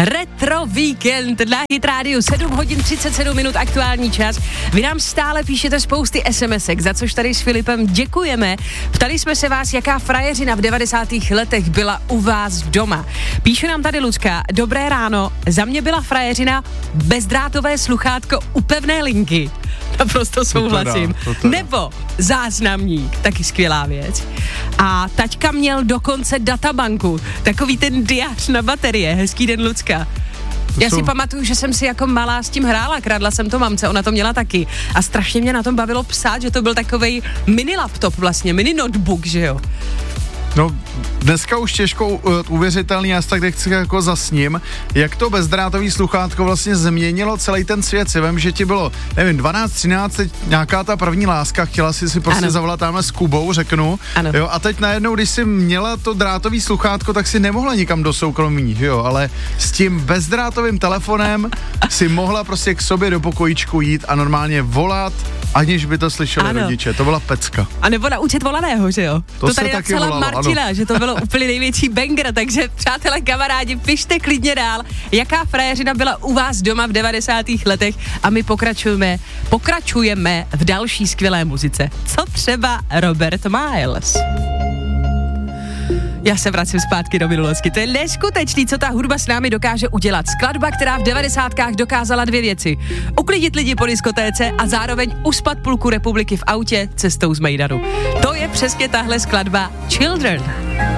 Retro Víkend na Hit Radio, 7 hodin 37 minut aktuální čas. Vy nám stále píšete spousty SMSek, za což tady s Filipem děkujeme. Ptali jsme se vás, jaká frajeřina v 90. letech byla u vás doma. Píše nám tady Lucka, dobré ráno, za mě byla frajeřina bezdrátové sluchátko u pevné linky. Naprosto souhlasím. Nebo záznamník, taky skvělá věc. A taťka měl dokonce databanku, takový ten diář na baterie. Hezký den, Lucka. Já si pamatuju, že jsem si jako malá s tím hrála, kradla jsem to mamce, ona to měla taky. A strašně mě na tom bavilo psát, že to byl takovej mini laptop vlastně, mini notebook, že jo. No, dneska už těžko uvěřitelný, já tak nechci jako zasním, jak to bezdrátový sluchátko vlastně změnilo celý ten svět. Si vím, že ti bylo, nevím, 12, 13, nějaká ta první láska, chtěla si prostě zavolat tamhle s Kubou, řeknu. Jo, a teď najednou, když jsi měla to drátový sluchátko, tak si nemohla nikam do soukromí, jo, ale s tím bezdrátovým telefonem si mohla prostě k sobě do pokojíčku jít a normálně volat, aniž by to slyšeli rodiče. To byla pecka. A nebo na účet volaného, že jo? To tady napsala Martina, že to bylo úplně největší banger, takže přátelé, kamarádi, pište klidně dál, jaká frajeřina byla u vás doma v 90. letech a my pokračujeme v další skvělé muzice. Co třeba Robert Miles? Já se vracím zpátky do minulosti. To je neskutečný, co ta hudba s námi dokáže udělat. Skladba, která v 90kách dokázala dvě věci. Uklidit lidi po diskotéce a zároveň uspat půlku republiky v autě cestou z Mejdanu. To je přesně tahle skladba Children.